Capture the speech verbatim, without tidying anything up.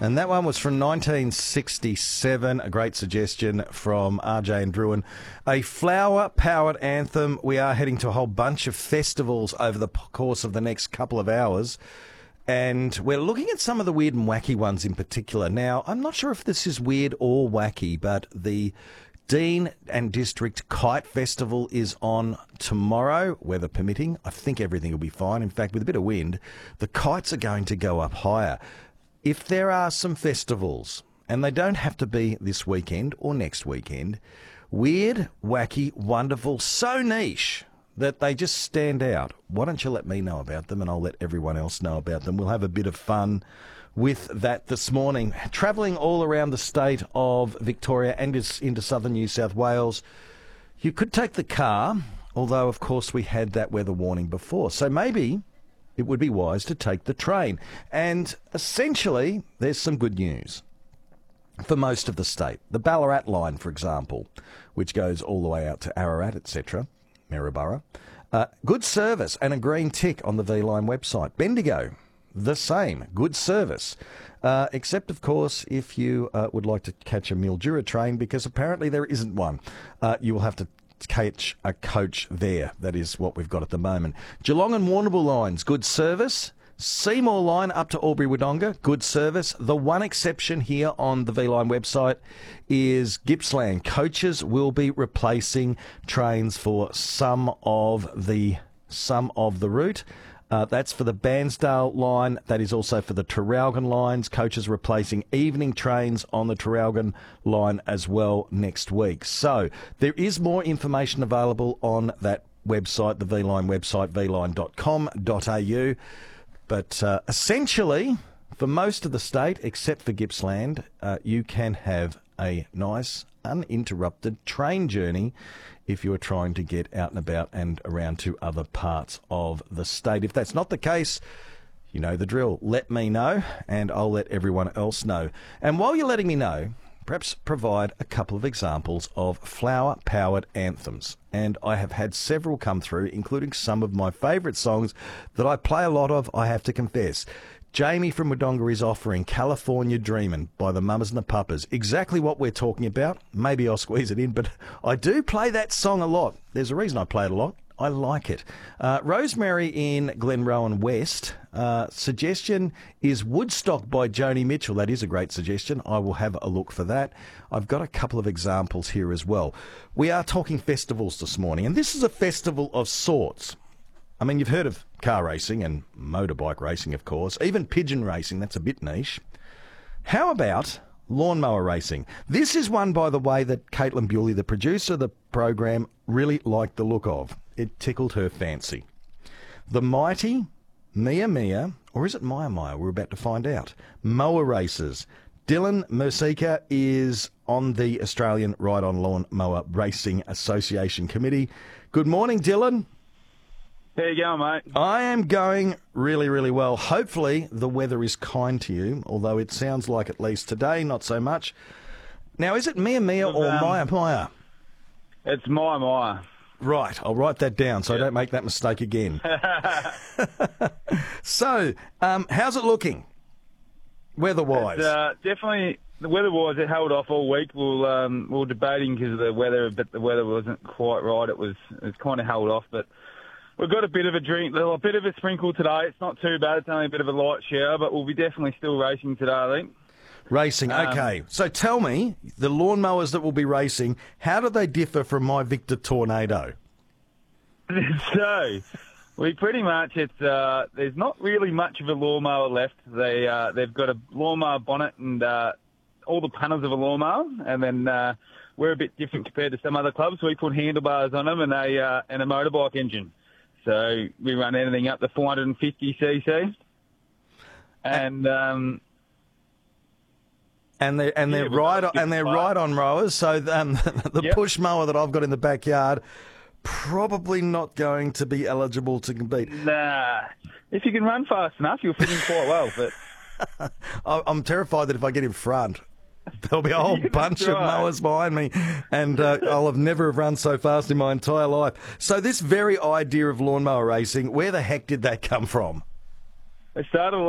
And that one was from nineteen sixty-seven, a great suggestion from R J and Druin. A flower-powered anthem. We are heading to a whole bunch of festivals over the course of the next couple of hours. And we're looking at some of the weird and wacky ones in particular. Now, I'm not sure if this is weird or wacky, but the Dean and District Kite Festival is on tomorrow, weather permitting. I think everything will be fine. In fact, with a bit of wind, the kites are going to go up higher. If there are some festivals, and they don't have to be this weekend or next weekend, weird, wacky, wonderful, so niche that they just stand out, why don't you let me know about them and I'll let everyone else know about them. We'll have a bit of fun with that this morning. Travelling all around the state of Victoria and into southern New South Wales, you could take the car, although, of course, we had that weather warning before. So maybe it would be wise to take the train. And essentially, there's some good news for most of the state. The Ballarat line, for example, which goes all the way out to Ararat, et cetera, Maryborough. Uh, good service and a green tick on the V-Line website. Bendigo, the same, good service. Uh, except, of course, if you uh, would like to catch a Mildura train, because apparently there isn't one. Uh, you will have to catch a coach there. That is what we've got at the moment. Geelong and Warrnambool lines, good service. Seymour line up to Albury-Wodonga, good service. The one exception here on the V-Line website is Gippsland. Coaches will be replacing trains for some of the some of the route. Uh, that's for the Bairnsdale line. That is also for the Traralgon lines. Coaches replacing evening trains on the Traralgon line as well next week. So there is more information available on that website, the V-Line website, v line dot com dot a u. But uh, essentially, for most of the state, except for Gippsland, uh, you can have a nice, uninterrupted train journey if you are trying to get out and about and around to other parts of the state. If that's not the case, you know the drill. Let me know, and I'll let everyone else know. And while you're letting me know, perhaps provide a couple of examples of flower-powered anthems. And I have had several come through, including some of my favourite songs that I play a lot of, I have to confess. Jamie from Wodonga is offering California Dreamin' by the Mamas and the Papas. Exactly what we're talking about. Maybe I'll squeeze it in, but I do play that song a lot. There's a reason I play it a lot. I like it. Uh, Rosemary in Glenrowan West. Uh, suggestion is Woodstock by Joni Mitchell. That is a great suggestion. I will have a look for that. I've got a couple of examples here as well. We are talking festivals this morning, and this is a festival of sorts. I mean, you've heard of car racing and motorbike racing, of course. Even pigeon racing, that's a bit niche. How about lawnmower racing? This is one, by the way, that Caitlin Bewley, the producer of the program, really liked the look of. It tickled her fancy. The mighty Mia Mia, or is it Maya Maya? We're about to find out. Mower races. Dylan Mercica is on the Australian Ride-on Lawn Mower Racing Association Committee. Good morning, Dylan. How you going, mate? I am going really, really well. Hopefully the weather is kind to you, although it sounds like at least today, not so much. Now, is it Mia Mia or um, Maya Maya? It's Maya Maya. Right, I'll write that down so yep. I don't make that mistake again. So, um, how's it looking, weather-wise? It's, uh, definitely, the weather-wise, it held off all week. We'll, um, we were debating because of the weather, but the weather wasn't quite right. It was, it was kind of held off, but we've got a bit of a drink, a bit of a sprinkle today. It's not too bad. It's only a bit of a light shower, but we'll be definitely still racing today, I think. Racing, okay. Um, so tell me, the lawnmowers that will be racing, how do they differ from my Victor Tornado? So, we pretty much, it's uh, there's not really much of a lawnmower left. They, uh, they've got a lawnmower bonnet and uh, all the panels of a lawnmower, and then uh, we're a bit different compared to some other clubs. We put handlebars on them and a, uh, and a motorbike engine. So we run anything up to four hundred fifty c c. And... Um, And they're and they're yeah, right on, and they're right on rowers. So um, the yep. push mower that I've got in the backyard probably not going to be eligible to compete. Nah, if you can run fast enough, you'll fit in quite well. But I'm terrified that if I get in front, there'll be a whole yeah, bunch right. of mowers behind me, and uh, I'll have never have run so fast in my entire life. So this very idea of lawnmower racing, where the heck did that come from? It started.